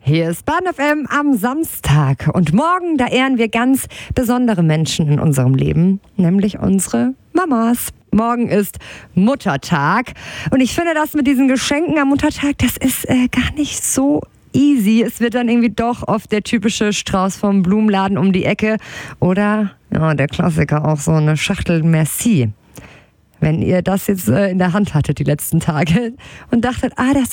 Hier ist Bahn FM am Samstag und morgen, da ehren wir ganz besondere Menschen in unserem Leben, nämlich unsere Mamas. Morgen ist Muttertag und ich finde das mit diesen Geschenken am Muttertag, das ist gar nicht so easy. Es wird dann irgendwie doch oft der typische Strauß vom Blumenladen um die Ecke oder ja, der Klassiker auch so eine Schachtel Merci. Wenn ihr das jetzt in der Hand hattet die letzten Tage und dachtet, das